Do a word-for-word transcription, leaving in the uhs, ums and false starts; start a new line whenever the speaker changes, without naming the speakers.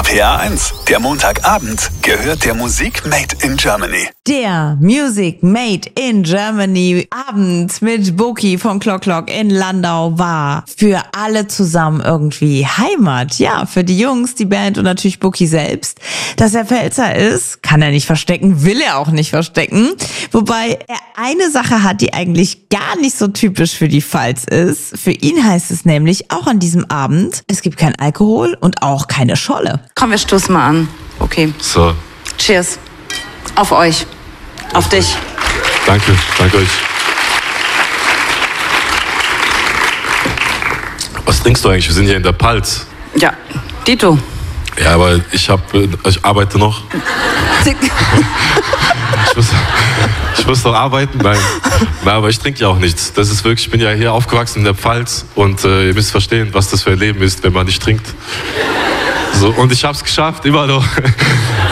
P R eins. Der Montagabend gehört der Musik Made in Germany.
Der Music Made in Germany Abend mit Boki von Clock Clock in Landau war für alle zusammen irgendwie Heimat. Ja, für die Jungs, die Band und natürlich Boki selbst. Dass er Pfälzer ist, kann er nicht verstecken, will er auch nicht verstecken. Wobei er eine Sache hat, die eigentlich gar nicht so typisch für die Pfalz ist. Für ihn heißt es nämlich auch an diesem Abend, es gibt kein Alkohol und auch keine Scholle.
Komm, wir stoßen mal an. Okay.
So.
Cheers. Auf euch. Auf dich.
Danke, danke euch. Was trinkst du eigentlich? Wir sind ja in der Palz.
Ja, Dito.
Ja, aber ich hab, ich arbeite noch. ich, muss, ich muss noch arbeiten? Nein. Nein, aber ich trinke ja auch nichts. Das ist wirklich, ich bin ja hier aufgewachsen in der Pfalz und äh, ihr müsst verstehen, was das für ein Leben ist, wenn man nicht trinkt. So, und ich hab's geschafft, immer noch.